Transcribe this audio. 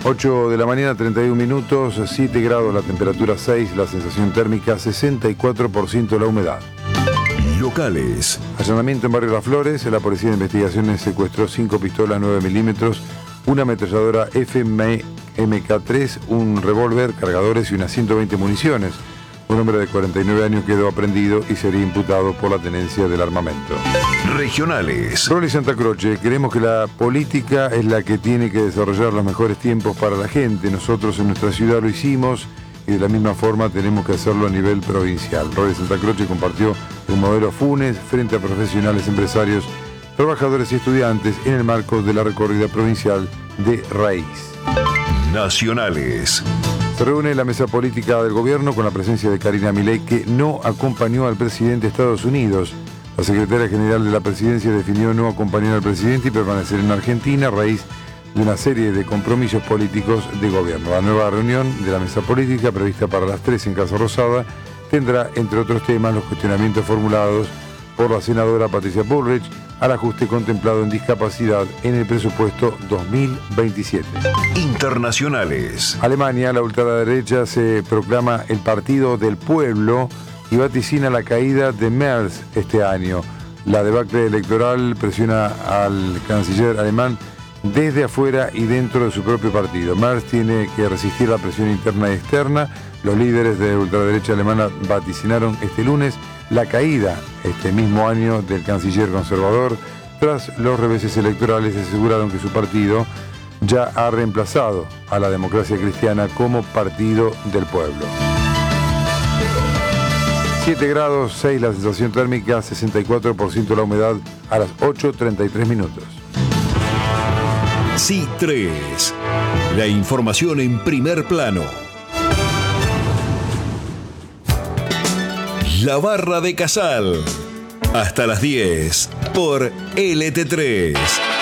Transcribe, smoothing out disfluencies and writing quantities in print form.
8 de la mañana, 31 minutos, 7 grados la temperatura, 6, la sensación térmica, 64% la humedad. Locales. Allanamiento en Barrio Las Flores. La Policía de Investigaciones secuestró 5 pistolas 9 milímetros, una ametralladora FMK3, un revólver, cargadores y unas 120 municiones. Un hombre de 49 años quedó aprehendido y sería imputado por la tenencia del armamento. Regionales. Rol y Santa Croce, creemos que la política es la que tiene que desarrollar los mejores tiempos para la gente. Nosotros en nuestra ciudad lo hicimos y de la misma forma tenemos que hacerlo a nivel provincial. Rol y Santa Croce compartió el modelo FUNES frente a profesionales, empresarios, trabajadores y estudiantes en el marco de la recorrida provincial de Raíz. Nacionales. Se reúne la mesa política del gobierno con la presencia de Karina Milei, que no acompañó al presidente de Estados Unidos. La secretaria general de la presidencia definió no acompañar al presidente y permanecer en Argentina a raíz de una serie de compromisos políticos de gobierno. La nueva reunión de la mesa política, prevista para las 3 en Casa Rosada, tendrá, entre otros temas, los cuestionamientos formulados por la senadora Patricia Bullrich al ajuste contemplado en discapacidad en el presupuesto 2027. Internacionales. Alemania, la ultraderecha se proclama el partido del pueblo y vaticina la caída de Merz este año. La debacle electoral presiona al canciller alemán desde afuera y dentro de su propio partido. Merz tiene que resistir la presión interna y externa. Los líderes de ultraderecha alemana vaticinaron este lunes la caída este mismo año del canciller conservador. Tras los reveses electorales aseguraron que su partido ya ha reemplazado a la democracia cristiana como partido del pueblo. 7 grados, 6 la sensación térmica, 64% la humedad a las 8:33 minutos. C3. La información en primer plano. La Barra de Casal. Hasta las 10 por LT3.